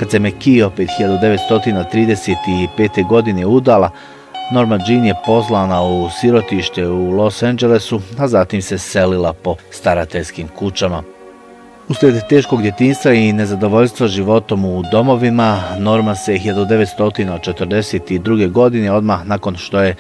Kad se McKee opet 1935. godine udala, Norma Jean je poslana u sirotište u Los Angelesu, a zatim se selila po starateljskim kućama. Uslijed teškog djetinjstva i nezadovoljstva životom u domovima, Norma se 1942. godine, odmah nakon što je